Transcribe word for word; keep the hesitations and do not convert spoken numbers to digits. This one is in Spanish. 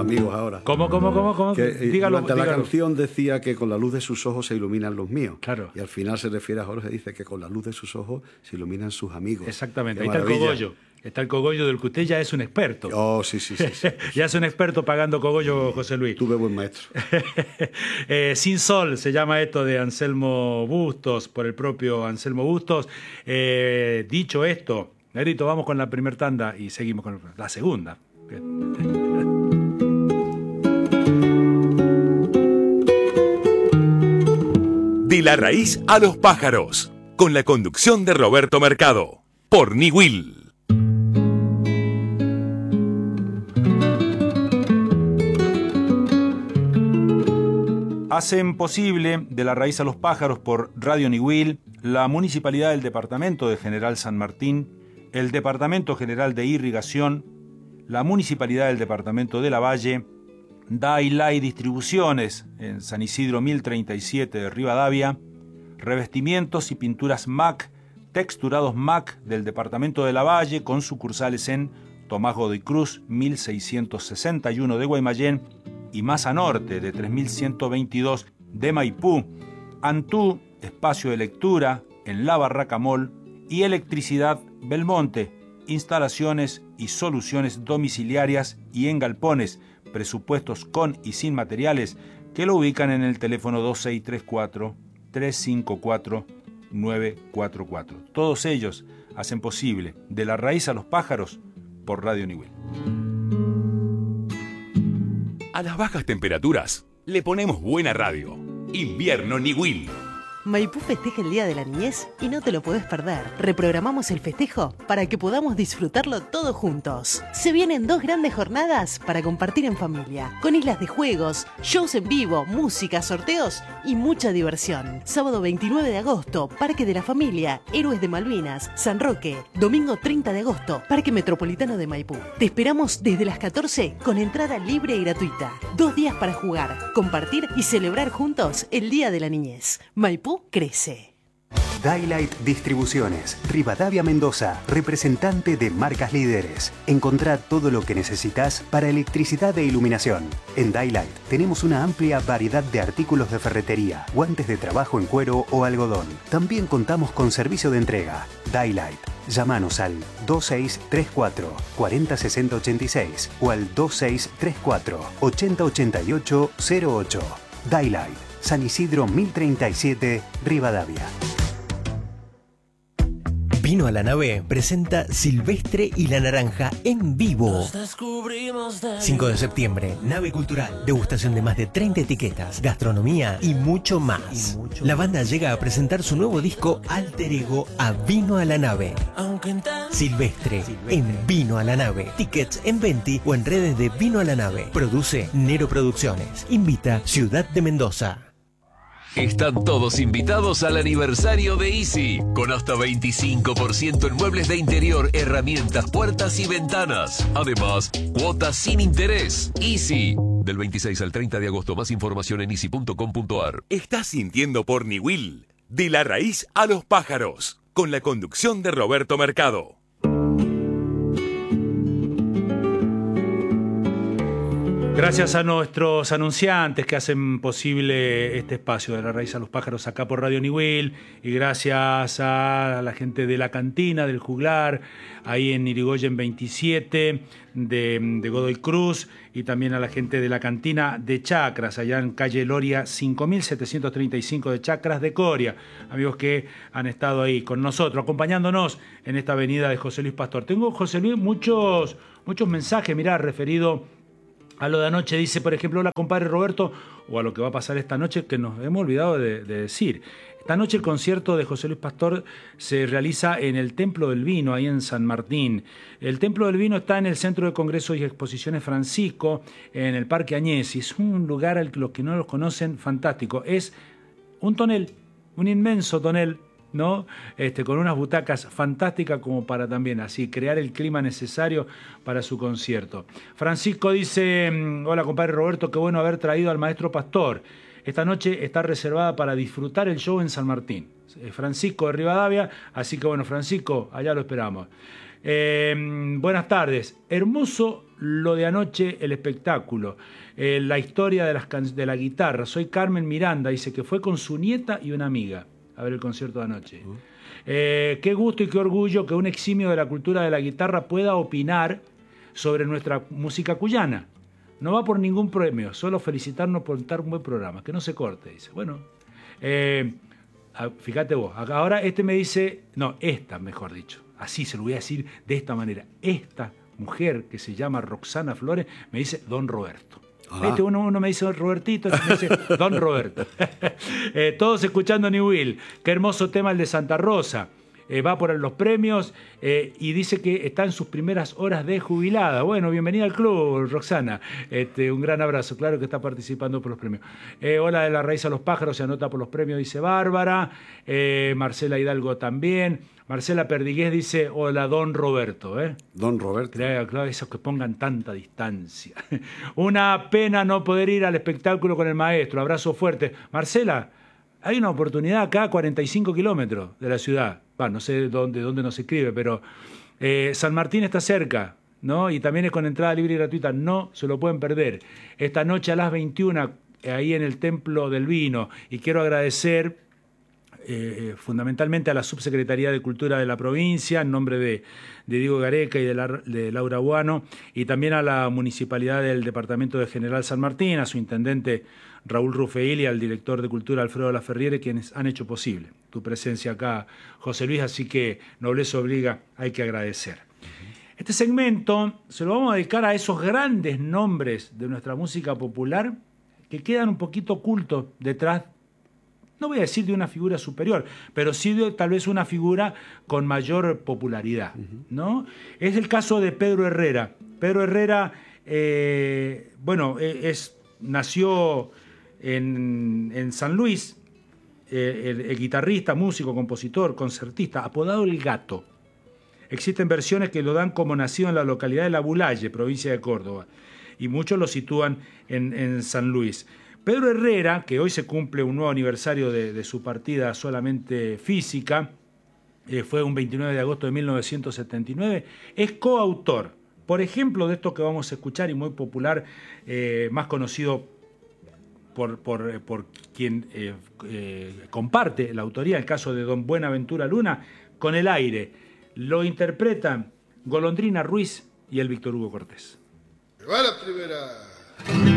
amigos ahora. ¿Cómo, cómo, cómo? cómo? Que, dígalo, durante dígalo. la canción decía que con la luz de sus ojos se iluminan los míos. Claro. Y al final se refiere a Jorge, dice que con la luz de sus ojos se iluminan sus amigos. Exactamente, Qué ahí está maravilla. el cogollo. Está el cogollo del que usted ya es un experto. Oh, sí, sí, sí. sí, sí. Ya es un experto pagando cogollo, José Luis. Tuve buen maestro. eh, Sin Sol se llama esto de Anselmo Bustos, por el propio Anselmo Bustos. Eh, dicho esto, Negrito, vamos con la primer tanda y seguimos con la segunda. De la raíz a los pájaros, con la conducción de Roberto Mercado, por Niwil. Hacen posible De la raíz a los pájaros por Radio Niwil, la Municipalidad del Departamento de General San Martín, el Departamento General de Irrigación, la Municipalidad del Departamento de Lavalle, Dailai Distribuciones en San Isidro mil treinta y siete de Rivadavia, Revestimientos y Pinturas M A C, Texturados M A C del Departamento de Lavalle con sucursales en Tomás Godoy Cruz mil seiscientos sesenta y uno de Guaymallén y Maza Norte de tres mil ciento veintidós de Maipú, Antú, espacio de lectura en La Barraca Mall y Electricidad Belmonte, instalaciones y soluciones domiciliarias y en galpones, presupuestos con y sin materiales, que lo ubican en el teléfono dos seis tres cuatro, tres cinco cuatro, nueve cuatro cuatro. Todos ellos hacen posible De la raíz a los pájaros por Radio Niwil. A las bajas temperaturas le ponemos buena radio. Invierno Niwil. Maipú festeja el Día de la Niñez y no te lo podés perder. Reprogramamos el festejo para que podamos disfrutarlo todos juntos. Se vienen dos grandes jornadas para compartir en familia, con islas de juegos, shows en vivo, música, sorteos y mucha diversión. Sábado veintinueve de agosto, Parque de la Familia, Héroes de Malvinas, San Roque. Domingo treinta de agosto, Parque Metropolitano de Maipú. Te esperamos desde las catorce con entrada libre y gratuita. Dos días para jugar, compartir y celebrar juntos el Día de la Niñez. Maipú crece. Daylight Distribuciones, Rivadavia Mendoza, representante de marcas líderes. Encontrá todo lo que necesitas para electricidad e iluminación. En Daylight tenemos una amplia variedad de artículos de ferretería, guantes de trabajo en cuero o algodón. También contamos con servicio de entrega. Daylight. Llámanos al dos seis tres cuatro, cuatro cero seis cero ocho seis o al dos seis tres cuatro, ocho cero ocho ocho cero ocho. Daylight. San Isidro mil treinta y siete, Rivadavia. Vino a la Nave presenta Silvestre y la Naranja en vivo. cinco de septiembre, Nave Cultural, degustación de más de treinta etiquetas, gastronomía y mucho más. Y mucho la banda más. Llega a presentar su nuevo disco Alter Ego a Vino a la Nave. Silvestre, Silvestre en Vino a la Nave. Tickets en Venti o en redes de Vino a la Nave. Produce Nero Producciones. Invita Ciudad de Mendoza. Están todos invitados al aniversario de Easy, con hasta veinticinco por ciento en muebles de interior, herramientas, puertas y ventanas. Además, cuotas sin interés. Easy, del veintiséis al treinta de agosto. Más información en easy punto com punto ar. Estás sintiendo por Niwil, De la raíz a los pájaros, con la conducción de Roberto Mercado. Gracias a nuestros anunciantes que hacen posible este espacio De la raíz a los pájaros acá por Radio Niwil, y gracias a la gente de la cantina, del juglar, ahí en Irigoyen veintisiete, de, de Godoy Cruz, y también a la gente de la cantina de Chacras, allá en calle Loria cinco mil setecientos treinta y cinco de Chacras de Coria. Amigos que han estado ahí con nosotros, acompañándonos en esta avenida de José Luis Pastor. Tengo, José Luis, muchos, muchos mensajes, mirá, referido a lo de anoche. Dice, por ejemplo, hola compadre Roberto, o a lo que va a pasar esta noche, que nos hemos olvidado de, de decir. Esta noche el concierto de José Luis Pastor se realiza en el Templo del Vino, ahí en San Martín. El Templo del Vino está en el Centro de Congresos y Exposiciones Francisco, en el Parque Añesi. Es un lugar, al que los que no los conocen, fantástico. Es un tonel, un inmenso tonel, ¿no? Este, con unas butacas fantásticas como para también así crear el clima necesario para su concierto. Francisco dice, hola compadre Roberto, qué bueno haber traído al maestro Pastor. Esta noche está reservada para disfrutar el show en San Martín. Francisco de Rivadavia, así que bueno, Francisco, allá lo esperamos. Eh, buenas tardes. Hermoso lo de anoche, el espectáculo, eh, la historia de, las can- de la guitarra. Soy Carmen Miranda, dice que fue con su nieta y una amiga a ver el concierto de anoche. Uh. Eh, qué gusto y qué orgullo que un eximio de la cultura de la guitarra pueda opinar sobre nuestra música cuyana. No va por ningún premio, solo felicitarnos por estar un buen programa, que no se corte, dice. Bueno, eh, fíjate vos, ahora este me dice, no, esta mejor dicho, así se lo voy a decir de esta manera, esta mujer que se llama Roxana Flores me dice Don Roberto. ¿Viste? Uno, uno me dice Robertito, otro me dice Don Roberto. eh, todos escuchando New Will, qué hermoso tema el de Santa Rosa. Eh, va por los premios eh, y dice que está en sus primeras horas de jubilada. Bueno, bienvenida al club, Roxana. Este, un gran abrazo, claro que está participando por los premios. Eh, hola de la raíz a los pájaros, se anota por los premios, dice Bárbara. Eh, Marcela Hidalgo también. Marcela Perdigués dice, hola, Don Roberto. ¿eh? Don Roberto. Claro, claro, esos que pongan tanta distancia. Una pena no poder ir al espectáculo con el maestro. Abrazo fuerte. Marcela, hay una oportunidad acá a cuarenta y cinco kilómetros de la ciudad. Bueno, no sé dónde, dónde nos escribe, pero eh, San Martín está cerca, ¿no? Y también es con entrada libre y gratuita. No se lo pueden perder. Esta noche a las veintiuna, ahí en el Templo del Vino. Y quiero agradecer eh, fundamentalmente a la Subsecretaría de Cultura de la provincia, en nombre de, de Diego Gareca y de, la, de Laura Buano, y también a la Municipalidad del Departamento de General San Martín, a su intendente Raúl Rufeil y al director de Cultura Alfredo Laferriere, quienes han hecho posible tu presencia acá, José Luis, así que nobleza obliga, hay que agradecer. Uh-huh. Este segmento se lo vamos a dedicar a esos grandes nombres de nuestra música popular que quedan un poquito ocultos detrás, no voy a decir de una figura superior, pero sí de tal vez una figura con mayor popularidad, uh-huh. ¿no? Es el caso de Pedro Herrera. Pedro Herrera, eh, bueno, es, nació en, en San Luis, eh, el, el guitarrista, músico, compositor, concertista, apodado El Gato. Existen versiones que lo dan como nacido en la localidad de La Bulaye, provincia de Córdoba, y muchos lo sitúan en, en San Luis. Pedro Herrera, que hoy se cumple un nuevo aniversario de, de su partida solamente física, eh, fue un veintinueve de agosto de mil novecientos setenta y nueve, es coautor, por ejemplo, de esto que vamos a escuchar y muy popular, eh, más conocido por, por, por quien eh, eh, comparte la autoría, el caso de don Buenaventura Luna, Con el aire. Lo interpretan Golondrina Ruiz y el Víctor Hugo Cortés. Va la primera.